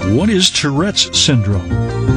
What is Tourette's syndrome?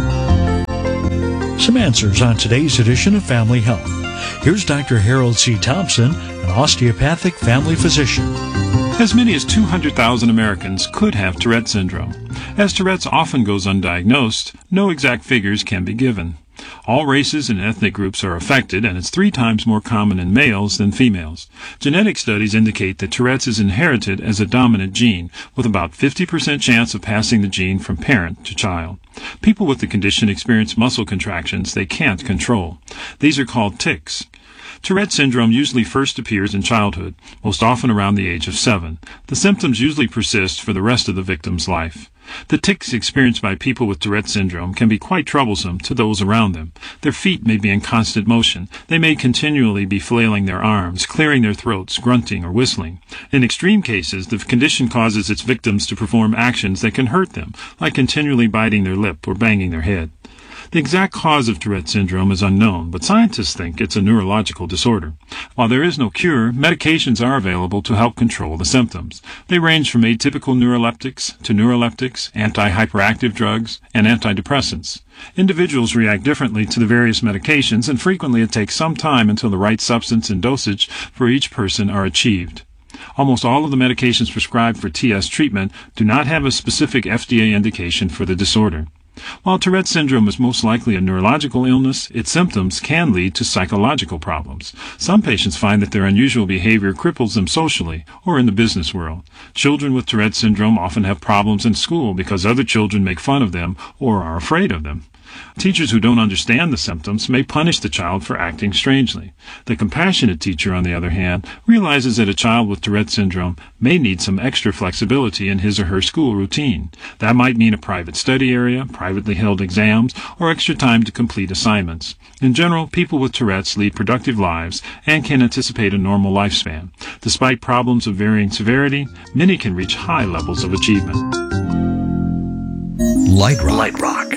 Some answers on today's edition of Family Health. Here's Dr. Harold C. Thompson, an osteopathic family physician. As many as 200,000 Americans could have Tourette syndrome. As Tourette's often goes undiagnosed, no exact figures can be given. All races and ethnic groups are affected, and it's 3 times more common in males than females. Genetic studies indicate that Tourette's is inherited as a dominant gene, with about 50% chance of passing the gene from parent to child. People with the condition experience muscle contractions they can't control. These are called tics. Tourette syndrome usually first appears in childhood, most often around the age of 7. The symptoms usually persist for the rest of the victim's life. The tics experienced by people with Tourette syndrome can be quite troublesome to those around them. Their feet may be in constant motion. They may continually be flailing their arms, clearing their throats, grunting, or whistling. In extreme cases, the condition causes its victims to perform actions that can hurt them, like continually biting their lip or banging their head. The exact cause of Tourette syndrome is unknown, but scientists think it's a neurological disorder. While there is no cure, medications are available to help control the symptoms. They range from atypical neuroleptics to neuroleptics, anti-hyperactive drugs, and antidepressants. Individuals react differently to the various medications, and frequently it takes some time until the right substance and dosage for each person are achieved. Almost all of the medications prescribed for TS treatment do not have a specific FDA indication for the disorder. While Tourette syndrome is most likely a neurological illness, its symptoms can lead to psychological problems. Some patients find that their unusual behavior cripples them socially or in the business world. Children with Tourette syndrome often have problems in school because other children make fun of them or are afraid of them. Teachers who don't understand the symptoms may punish the child for acting strangely. The compassionate teacher, on the other hand, realizes that a child with Tourette syndrome may need some extra flexibility in his or her school routine. That might mean a private study area, privately held exams, or extra time to complete assignments. In general, people with Tourette's lead productive lives and can anticipate a normal lifespan. Despite problems of varying severity, many can reach high levels of achievement. Light Rock.